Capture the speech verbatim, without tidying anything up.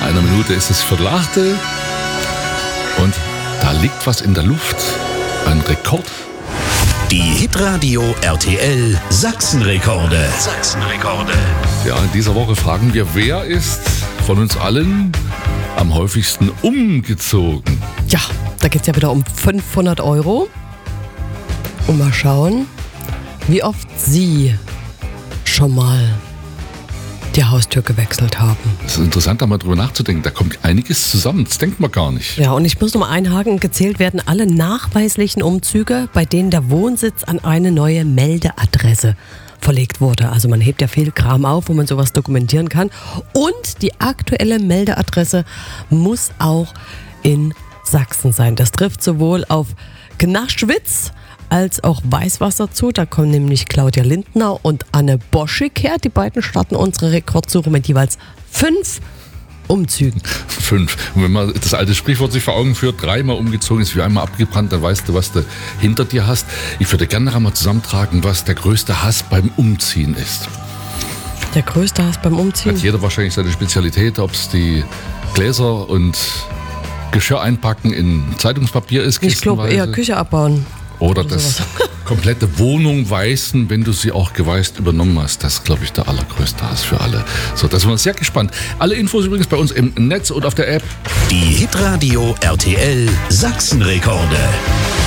einer Minute ist es Viertel achte und da liegt was in der Luft. Ein Rekord. Die Hitradio R T L Sachsenrekorde. Sachsenrekorde. Ja, in dieser Woche fragen wir, wer ist von uns allen am häufigsten umgezogen? Ja, da geht es ja wieder um fünfhundert Euro. Und mal schauen, wie oft Sie schon mal die Haustür gewechselt haben. Es ist interessant, da mal drüber nachzudenken. Da kommt einiges zusammen, das denkt man gar nicht. Ja, und ich muss noch mal einhaken, gezählt werden alle nachweislichen Umzüge, bei denen der Wohnsitz an eine neue Meldeadresse verlegt wurde. Also man hebt ja viel Kram auf, wo man sowas dokumentieren kann. Und die aktuelle Meldeadresse muss auch in Sachsen sein. Das trifft sowohl auf Gnaschwitz als auch Weißwasser zu. Da kommen nämlich Claudia Lindner und Anne Boschig her. Die beiden starten unsere Rekordsuche mit jeweils fünf Umzügen. Fünf. Und wenn man das alte Sprichwort sich vor Augen führt, dreimal umgezogen ist wie einmal abgebrannt, dann weißt du, was du hinter dir hast. Ich würde gerne noch einmal zusammentragen, was der größte Hass beim Umziehen ist. Der größte Hass beim Umziehen? Hat jeder wahrscheinlich seine Spezialität, ob es die Gläser und Geschirr einpacken in Zeitungspapier ist, Ich glaube eher Küche abbauen. Oder das komplette Wohnung weißen, wenn du sie auch geweißt übernommen hast. Das ist, glaube ich, der allergrößte Hass für alle. So, da sind wir sehr gespannt. Alle Infos übrigens bei uns im Netz und auf der App. Die Hitradio R T L Sachsenrekorde.